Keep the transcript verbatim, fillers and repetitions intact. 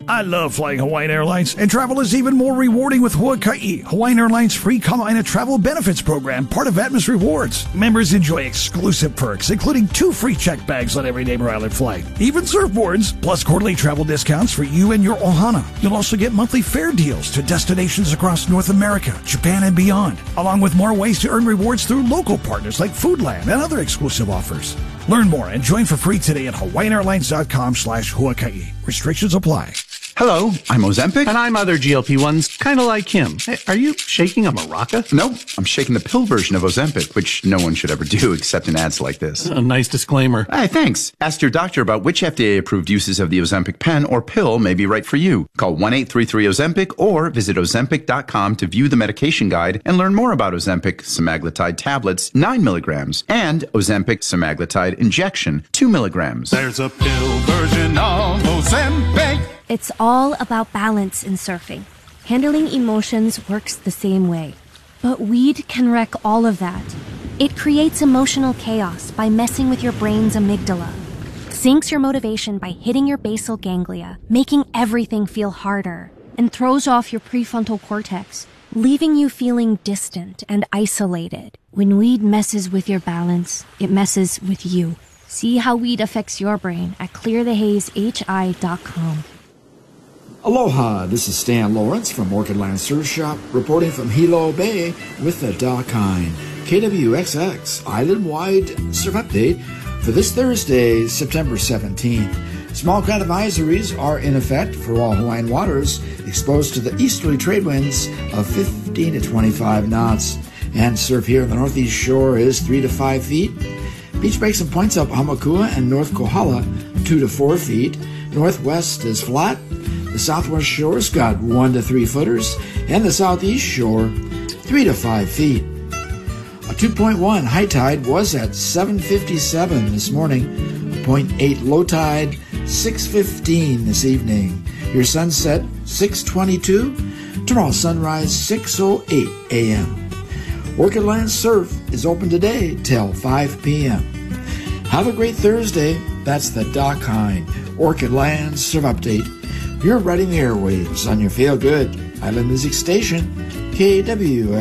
I love flying Hawaiian Airlines, and travel is even more rewarding with Huaka'i, Hawaiian Airlines' free Kama'aina travel benefits program, part of Atmos Rewards. Members enjoy exclusive perks, including two free check bags on every Neighbor Island flight, even surfboards, plus quarterly travel discounts for you and your ohana. You'll also get monthly fare deals to destinations across North America, Japan, and beyond, along with more ways to earn rewards through local partners like Foodland and other exclusive offers. Learn more and join for free today at hawaiianairlines.com slash Huaka'i. Restrictions apply. Hello, I'm Ozempic. And I'm other G L P ones, kind of like him. Hey, are you shaking a maraca? No, I'm shaking the pill version of Ozempic, which no one should ever do except in ads like this. A nice disclaimer. Hey, thanks. Ask your doctor about which F D A-approved uses of the Ozempic pen or pill may be right for you. Call one eight three three Ozempic or visit ozempic dot com to view the medication guide and learn more about Ozempic semaglutide tablets, nine milligrams, and Ozempic semaglutide injection, two milligrams. There's a pill version of Ozempic. It's all about balance in surfing. Handling emotions works the same way. But weed can wreck all of that. It creates emotional chaos by messing with your brain's amygdala, sinks your motivation by hitting your basal ganglia, making everything feel harder, and throws off your prefrontal cortex, leaving you feeling distant and isolated. When weed messes with your balance, it messes with you. See how weed affects your brain at clear the haze H I dot com. Aloha, this is Stan Lawrence from Orchidland Surf Shop, reporting from Hilo Bay with the Dakine K W X X Island-wide Surf Update for this Thursday, September seventeenth. Small crowd advisories are in effect for all Hawaiian waters exposed to the easterly trade winds of fifteen to twenty-five knots. And surf here on the northeast shore is three to five feet. Beach breaks and points up Hamakua and North Kohala, two to four feet. Northwest is flat. The southwest shore's got one to three footers, and the southeast shore, three to five feet. A two point one high tide was at seven fifty-seven this morning. point eight low tide, six fifteen this evening. Your sunset, six twenty-two. Tomorrow sunrise, six oh eight a.m. Orchidland Surf is open today till five p.m. Have a great Thursday. That's the Dakine Orchidland Surf Update. You're riding the airwaves on your feel-good island music station, K W